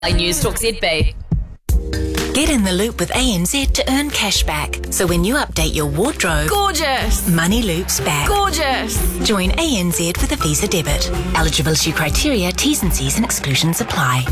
News Talk ZB. Get in the loop with ANZ to earn cash back. So when you update your wardrobe, Gorgeous. money loops back. Gorgeous. Join ANZ with a Visa debit. Eligibility criteria, T's and C's and exclusions apply.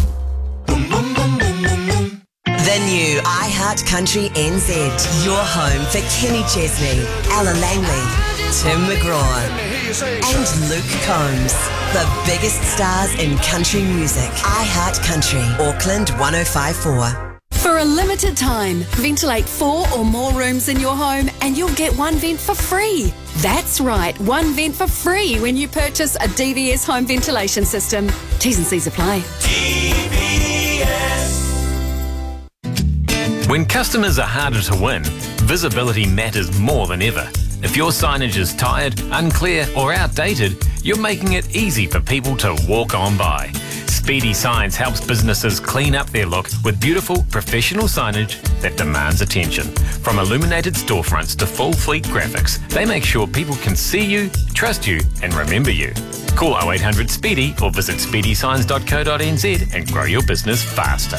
The new iHeart Country NZ. Your home for Kenny Chesney, Ella Langley, Tim McGraw, and Luke Combs. The biggest stars in country music. iHeart Country, Auckland 105.4. For a limited time, ventilate 4 or more rooms in your home and you'll get one vent for free. That's right, one vent for free when you purchase a DVS home ventilation system. T's and C's apply. When customers are harder to win, visibility matters more than ever. If your signage is tired, unclear or outdated, you're making it easy for people to walk on by. Speedy Signs helps businesses clean up their look with beautiful, professional signage that demands attention. From illuminated storefronts to full fleet graphics, they make sure people can see you, trust you and remember you. Call 0800 SPEEDY or visit speedysigns.co.nz and grow your business faster.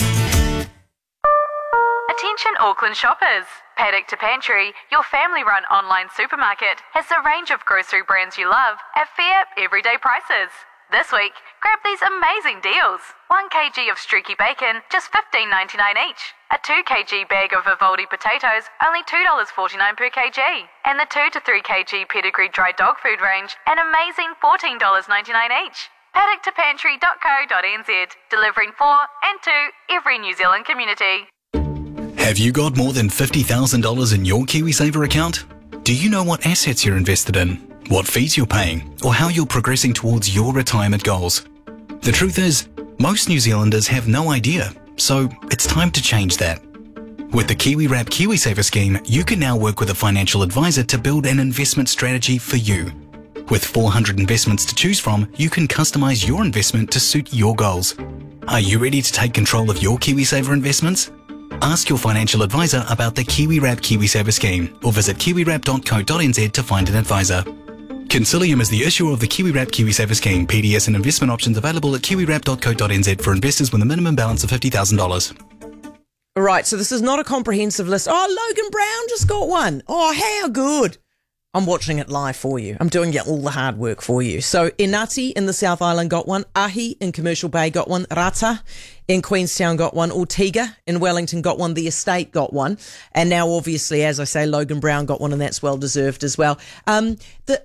Attention Auckland shoppers. Paddock to Pantry, your family-run online supermarket, has a range of grocery brands you love at fair, everyday prices. This week, grab these amazing deals. 1 kg of streaky bacon, just $15.99 each. A 2 kg bag of Vivaldi potatoes, only $2.49 per kg. And the 2 to 3 kg pedigree dry dog food range, an amazing $14.99 each. Paddock2pantry.co.nz, delivering for and to every New Zealand community. Have you got more than $50,000 in your KiwiSaver account? Do you know what assets you're invested in, what fees you're paying, or how you're progressing towards your retirement goals? The truth is, most New Zealanders have no idea, so it's time to change that. With the KiwiWrap KiwiSaver scheme, you can now work with a financial advisor to build an investment strategy for you. With 400 investments to choose from, you can customize your investment to suit your goals. Are you ready to take control of your KiwiSaver investments? Ask your financial advisor about the KiwiWrap KiwiSaver scheme or visit kiwiwrap.co.nz to find an advisor. Consilium is the issuer of the KiwiWrap KiwiSaver scheme. PDS and investment options available at kiwiwrap.co.nz for investors with a minimum balance of $50,000. Right, so this is not a comprehensive list. Oh, Logan Brown just got one. Oh, how good. I'm watching it live for you. I'm doing all the hard work for you. So Enati in the South Island got one. Ahi in Commercial Bay got one. Rata in Queenstown got one. Ortega in Wellington got one. The Estate got one. And now, obviously, as I say, Logan Brown got one, and that's well deserved as well. The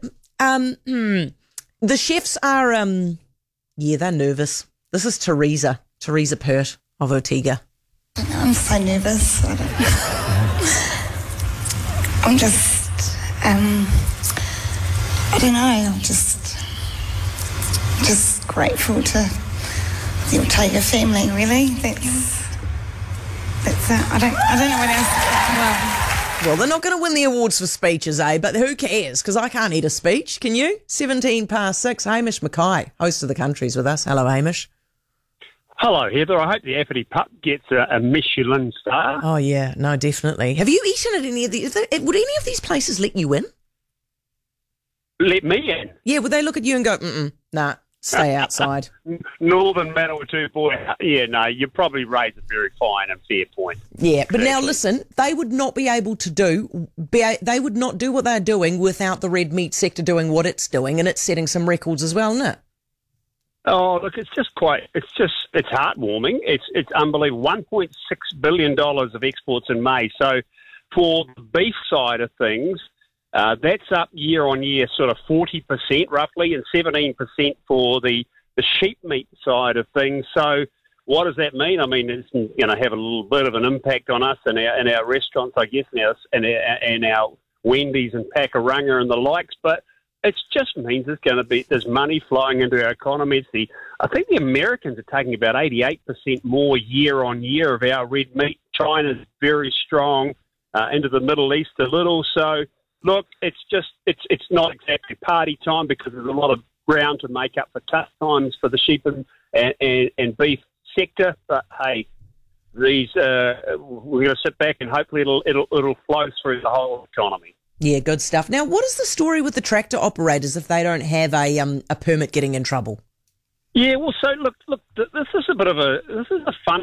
chefs are, they're nervous. This is Teresa Pert of Ortega. I'm so nervous. I'm just... I don't know, I'm just grateful to the Ortega family, really. That's it. I don't know what else. Well, they're not going to win the awards for speeches, but who cares? Because I can't eat a speech, can you? 6:17. Hamish Mackay, host of The Country's with us. Hello, Hamish. Hello, Heather. I hope the Appity Pup gets a Michelin star. Oh, yeah. No, definitely. Have you eaten at any of these? Would any of these places let you in? Let me in? Yeah, would they look at you and go, nah, stay outside? Northern Manawatu boy. Yeah, no, you probably raise a very fine and fair point. Yeah, but now listen, they would not be able to they would not do what they're doing without the red meat sector doing what it's doing, and it's setting some records as well, isn't it? Oh, look, it's heartwarming. It's unbelievable. $1.6 billion of exports in May. So for the beef side of things, that's up year on year, sort of 40% roughly, and 17% for the sheep meat side of things. So what does that mean? I mean, it's going to have a little bit of an impact on us and our restaurants, I guess, and our Wendy's and Pakuranga and the likes, but it just means there's money flowing into our economy. I think the Americans are taking about 88% more year on year of our red meat. China's very strong, into the Middle East a little. So, look, it's not exactly party time because there's a lot of ground to make up for tough times for the sheep and beef sector. But hey, we're going to sit back and hopefully it'll flow through the whole economy. Yeah, good stuff. Now, what is the story with the tractor operators if they don't have a permit getting in trouble? Yeah, well, so look, this is a funny